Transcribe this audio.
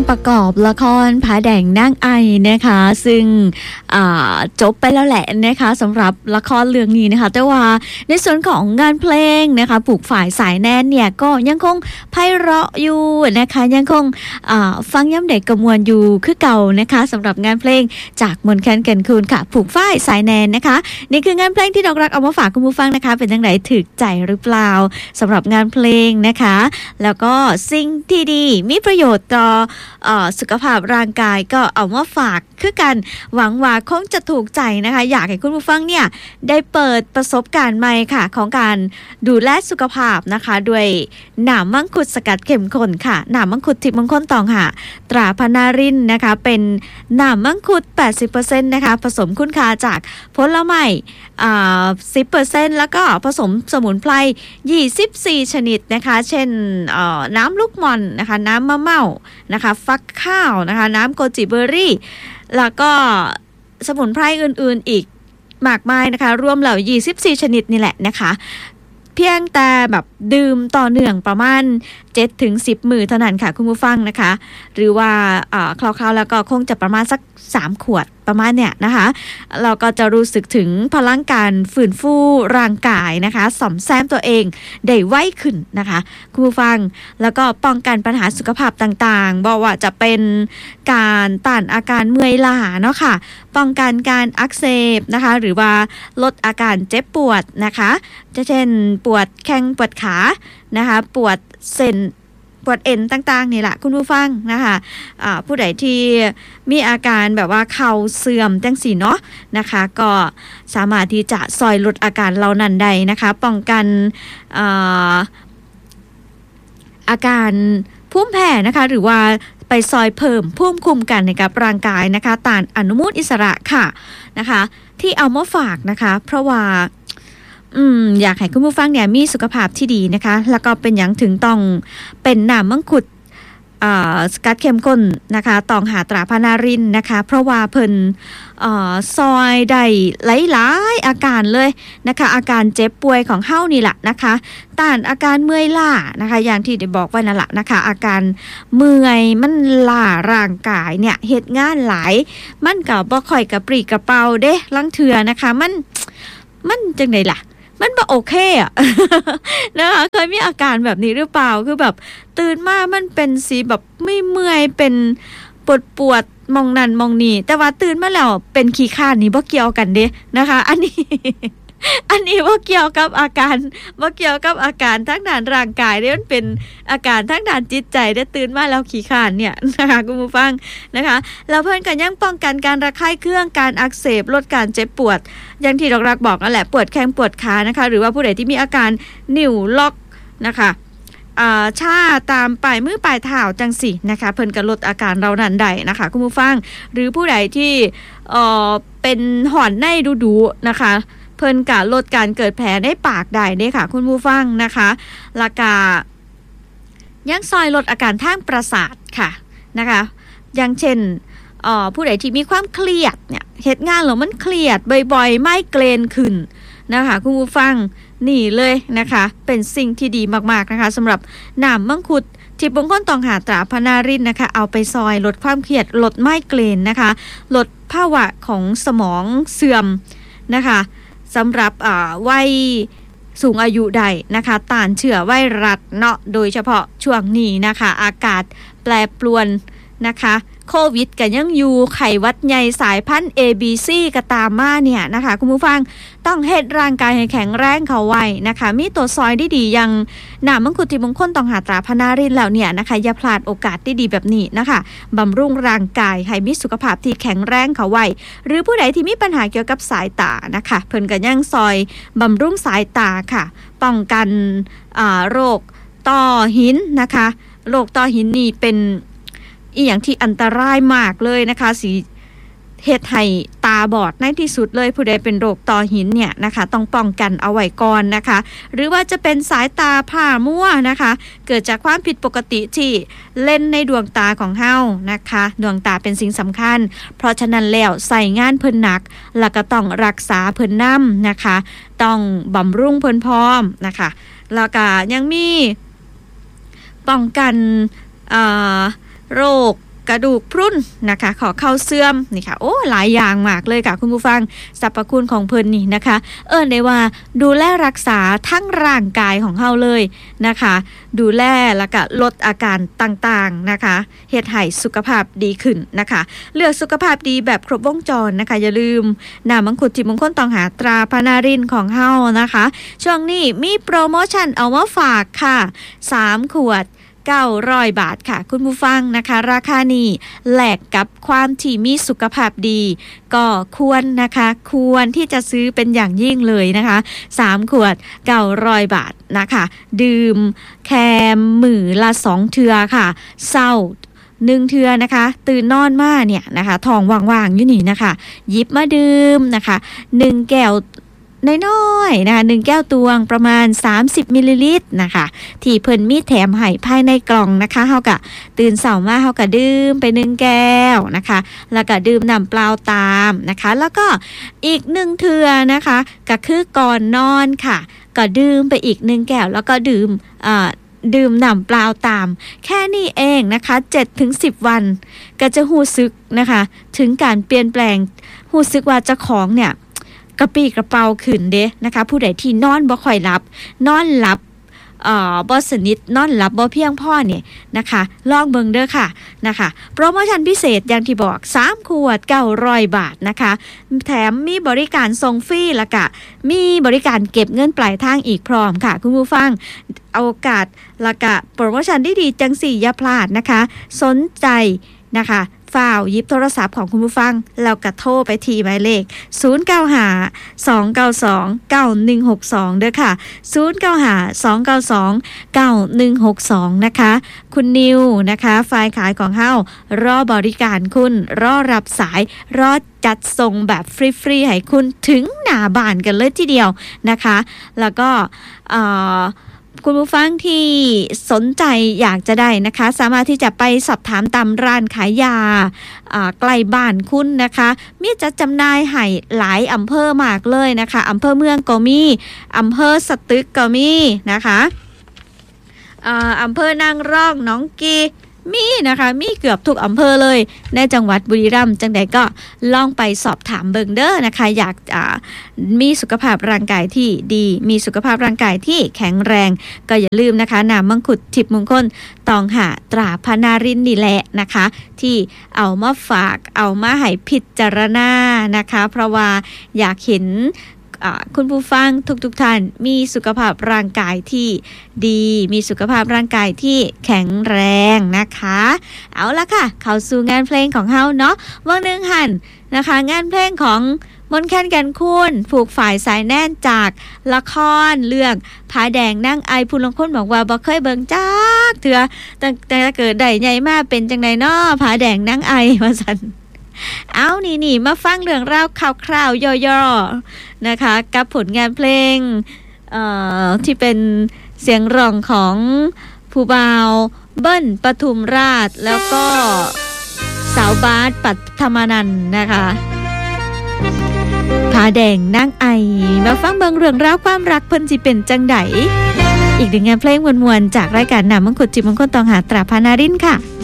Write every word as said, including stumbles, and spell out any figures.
ประกอบละครผาแดงนางไอนะคะซึ่งจบไปแล้วแหละนะคะสำหรับละครเรื่องนี้นะคะแต่ว่าในส่วนของงานเพลงนะคะปลูกฝ่ายสายแน่นเนี่ยก็ยังคงไพเราะอยู่นะคะยังคงฟังย่ำเด็กกระมวลอยู่คือเก่านะคะสำหรับงานเพลงจากมนต์แคนแก่นคูนค่ะปลูกฝ่ายสายแน่นนะคะนี่คืองานเพลงที่ดอกรักเอามาฝากคุณผู้ฟังนะคะเป็นจังไดถึกใจหรือเปล่าสำหรับงานเพลงนะคะแล้วก็สิ่งที่ดีมีประโยชน์ต่อเอ่อสุขภาพร่างกายก็เอามาฝากคือกันหวังว่าคงจะถูกใจนะคะอยากให้คุณผู้ฟังเนี่ยได้เปิดประสบการณ์ใหม่ค่ะของการดูแลสุขภาพนะคะด้วยน้ำมังคุดสกัดเข้มข้นค่ะน้ำมังคุดทิพย์มงคลตองหาตราพนารินนะคะเป็นน้ำมังคุด แปดสิบเปอร์เซ็นต์ นะคะผสมคุณค่าจากผลไม้อ่า สิบเปอร์เซ็นต์ แล้วก็ผสมสมุนไพรยี่สิบสี่ชนิดนะคะเช่นเอ่อน้ำลูกม่อนนะคะน้ำมะเม่านะคะฟักข้าวนะคะน้ำโกจิเบอร์รี่แล้วก็สมุนไพรอื่นๆอีกมากมายนะคะรวมแล้วยี่สิบสี่ชนิดนี่แหละนะคะเพียงแต่แบบดื่มต่อเนื่องประมาณ เจ็ดถึงสิบ มื้อเท่านั้นค่ะคุณผู้ฟังนะคะหรือว่าอ่าคร่าวๆแล้วก็คงจะประมาณสักสามขวดประมาณเนี่ยนะคะเราก็จะรู้สึกถึงพลังการฟื้นฟูร่างกายนะคะซ่อมแซมตัวเองได้ไวขึ้นนะคะคุณผู้ฟังแล้วก็ป้องกันปัญหาสุขภาพต่างๆบอกว่าจะเป็นการต้านอาการเมื่อยล้าเนาะค่ะป้องกันการอักเสบนะคะหรือว่าลดอาการเจ็บปวดนะคะจะเช่นปวดแข้งปวดขานะคะปวดเส้นปวดเอ็นต่างๆนี่แหละคุณผู้ฟังนะคะะผู้ใดที่มีอาการแบบว่าเข่าเสื่อมจังสีเนาะนะคะก็สามารถที่จะซอยลดอาการเหล่านั้นได้นะคะป้องกันอาอาการภูมิแพ้นะคะหรือว่าไปซอยเพิ่มภูมิคุ้มกันในกับร่างกายนะคะต้านอนุมูลอิสระค่ะนะคะที่เอามาฝากนะคะเพราะว่าอืมอยากให้คุณผู้ฟังเนี่ยมีสุขภาพที่ดีนะคะแล้วก็เป็นอย่างถึงต้องเป็นน้ำมังคุดอ่าสกัดเข้มข้นนะคะต้องหาตราพนารินนะคะเพราะว่าเพิ่นเอ่อซอยได้หลายๆอาการเลยนะคะอาการเจ็บป่วยของเฮานี่แหละนะคะต้านอาการเมื่อยล้านะคะอย่างที่ได้บอกไว้นั่นแหละนะคะอาการเมื่อยมันล้าร่างกายเนี่ยเฮ็ดงานหลายมันก็บ่ค่อยกระปรี้กระเปร่าเด้ลังเทื่อนะคะมันมันจังได๋ล่ะมันบ่โอเคอ่ะ นะคะเคยมีอาการแบบนี้หรือเปล่าคือแบบตื่นมามันเป็นสีแบบไม่เมื่อยเป็นปวดปวดมองนั่นมองนี่แต่ว่าตื่นมาแล้วเป็นขี้ข้านนี่บ่เกี่ยวกันเด้นะคะอันนี้ อันนี้ว่าเกี่ยวกับอาการว่าเกี่ยวกับอาการทั้งด้านร่างกายเนี่ยมันเป็นอาการทั้งด้านจิตใจได้ตื่นมาแล้วขี้ข้านเนี่ยนะคะคุณผู้ฟังนะคะแล้วเพื่อนกันยังป้องกันการระคายเคืองการอักเสบลดการเจ็บปวดอย่างที่ดอกรักบอกนั่นแหละปวดแข้งปวดขานะคะหรือว่าผู้ใดที่มีอาการนิ้วล็อกนะคะชาตามปลายมือปลายเท้าจังสินะคะเพิ่นก็ลดอาการเรานั้นได้นะคะคุณผู้ฟังหรือผู้ใดที่เอ่อเป็นหอนในดุๆนะคะเพิ่นกะลดการเกิดแผลในปากได้เด้ค่ะคุณผู้ฟังนะคะแล้วก็ยังซอยลดอาการทางประสาทค่ะนะคะอย่างเช่นเอ่อผู้ใดที่มีความเครียดเนี่ยเฮ็ดงานแล้วมันเครียดบ่อยๆไมเกรนขึ้นนะคะคุณผู้ฟังนี่เลยนะคะเป็นสิ่งที่ดีมากๆนะคะสำหรับน้ำมังคุดที่บางคนต้องหาตราพนารินนะคะเอาไปซอยลดความเครียดลดไมเกรนนะคะลดภาวะของสมองเสื่อมนะคะสำหรับวัยสูงอายุใดนะคะต้านเชื้อไวรัสเนาะโดยเฉพาะช่วงนี้นะคะอากาศแปรปรวนนะคะโควิดก็ยังอยู่ไข้หวัดใหญ่สายพันธุ์ เอ บี ซี ก็ตามมาเนี่ยนะคะคุณผู้ฟังต้องเฮ็ดร่างกายให้แข็งแรงเข้าไว้นะคะมีตัวซอยดีๆอย่างน้ำมังคุดที่มงคลต้องหาตราพนารินแล้วเนี่ยนะคะอย่าพลาดโอกาสดีๆแบบนี้นะคะบำรุงร่างกายให้มีสุขภาพที่แข็งแรงเข้าไว้หรือผู้ใดที่มีปัญหาเกี่ยวกับสายตานะคะเพิ่นก็ยังซอยบำรุงสายตาค่ะป้องกันอ่าโรคต้อหินนะคะโรคต้อหินนี่เป็นอีอย่างที่อันตรายมากเลยนะคะสีเฮ็ดให้ตาบอดในที่สุดเลยผู้ใดเป็นโรคต้อหินเนี่ยนะคะต้องป้องกันเอาไว้ก่อนนะคะหรือว่าจะเป็นสายตาผ้ามั่วนะคะเกิดจากความผิดปกติที่เล่นในดวงตาของเฮานะคะดวงตาเป็นสิ่งสำคัญเพราะฉะนั้นแล้วใส่งานเพิ่นหนักแล้วก็ต้องรักษาเพิ่นนำนะคะต้องบำรุงเพิ่นพร้อมนะคะแล้วก็ยังมีป้องกันอ่าโรคกระดูกพรุนนะคะขอเข้าเสื่อมนี่ค่ะโอ้หลายอย่างมากเลยค่ะคุณผู้ฟังสรรพคุณของเพิ่นนี่นะคะเอิ้นได้ว่าดูแลรักษาทั้งร่างกายของเฮาเลยนะคะดูแลแล้วก็ลดอาการต่างๆนะคะเฮ็ดให้สุขภาพดีขึ้นนะคะเลือกสุขภาพดีแบบครบวงจรนะคะอย่าลืมน้ำมังคุดทิพย์มงคลต้องหาตราพนารินของเฮานะคะช่วงนี้มีโปรโมชั่นเอามาฝากค่ะสามขวดเก้าร้อยบาทค่ะคุณผู้ฟังนะคะราคานี้แลกกับความที่มีสุขภาพดีก็ควรนะคะควรที่จะซื้อเป็นอย่างยิ่งเลยนะคะสามขวดเก้าร้อยบาทนะคะดื่มแคมมือละสองเทื่อค่ะเศร้าหนึ่งเทื่อนะคะตื่นนอนมาเนี่ยนะคะท้องว่างๆอยู่นี่นะคะหยิบมาดื่มนะคะหนึ่งแก้วน้อยๆนะคะหนึ่งแก้วตวงประมาณสามสิบมิลลิลิตรนะคะที่เพิ่นมีแถมให้ภายในกล่องนะคะเฮาก็ตื่นเช้ามาเฮาก็ดื่มไปหนึ่งแก้วนะคะแล้วก็ดื่มน้ำเปล่าตามนะคะแล้วก็อีกหนึ่งเทื่อนะคะก็คือก่อนนอนค่ะก็ดื่มไปอีกหนึ่งแก้วแล้วก็ดื่มอ่าดื่มน้ำเปล่าตามแค่นี้เองนะคะ เจ็ดถึงสิบ วันก็จะรู้สึกนะคะถึงการเปลี่ยนแปลงรู้สึกว่าเจ้าของเนี่ยกระปี้กระเป๋าขึ้นเด้นะคะผู้ใดที่นอนบ่ค่อยหลับนอนหลับเอ่อบ่สนิทนอนหลับบ่เพียงพอเนี่ยนะคะลองเบิ่งเด้อค่ะนะคะโปรโมชั่นพิเศษอย่างที่บอกสามขวดเก้าร้อยบาทนะคะแถมมีบริการส่งฟรีแล้วก็มีบริการเก็บเงินปลายทางอีกพร้อมค่ะคุณผู้ฟังโอกาสแล้วก็โปรโมชั่นดีๆจังสี่อย่าพลาดนะคะสนใจนะคะฝ่าวหยิบโทรศัพท์ของคุณผู้ฟังแล้วก็โทรไปที่หมายเลขศูนย์ เก้า ห้า สอง เก้า สอง เก้า หนึ่ง หก สองเด้อค่ะศูนย์ เก้า ห้า สอง เก้า สอง เก้า หนึ่ง หก สองนะคะคุณนิวนะคะฝ่ายขายของเฮารอบริการคุณรอรับสายรอจัดส่งแบบฟรีๆให้คุณถึงหน้าบ้านกันเลยทีเดียวนะคะแล้วก็เอ่อคุณผู้ฟังที่สนใจอยากจะได้นะคะสามารถที่จะไปสอบถามตามร้านขายยาใกล้บ้านคุณนะคะมีจัดจำหน่ายให้หลายอำเภอมากเลยนะคะอำเภอเมืองก็มีอำเภอสตึกก็มีนะคะอำเภอนางรองหนองกีมีนะคะมีเกือบทุกอำเภอเลยในจังหวัดบุรีรัมย์จังใดก็ลองไปสอบถามเบิ่งเด้อนะคะอยากอ่ามีสุขภาพร่างกายที่ดีมีสุขภาพร่างกายที่แข็งแรงก็อย่าลืมนะคะน้ำมังคุดทิพย์มงคลตองหาตราพนารินนี่แหละนะคะที่เอามาฝากเอามาให้พิจารณานะคะเพราะว่าอยากเห็นคุณผู้ฟังทุกๆท่านมีสุขภาพร่างกายที่ดีมีสุขภาพร่างกายที่แข็งแรงนะคะเอาละค่ะเข้าสู่งานเพลงของเฮาเนาะวันนึงหันนะคะงานเพลงของมนต์แคนแก่นคูนผูกฝ่ายสายแน่นจากละครเรื่องผาแดงนั่งไอผู้ลางคนบอกว่าบ่เคยเบิ่งจักเถื่อตั้งแต่เกิดได้ใหญ่มาเป็นจังได๋น้อผาแดงนั่งไอว่าซั่นเอานี่ๆมาฟังเรื่องราวคร่าวๆย่อๆนะคะกับผลงานเพลงเอ่อที่เป็นเสียงร้องของผู้บ่าวเบิ้ลปทุมราชแล้วก็สาวบาสปัทมานันท์นะคะผาแดงนั่งไอมาฟังเบิ่งเรื่องราวความรักเพิ่นสิเป็นจังได๋อีกหนึ่งงานเพลงมวลๆจากรายการน้ำมังคุดจิตมงคลตองหาตราพนารินค่ะ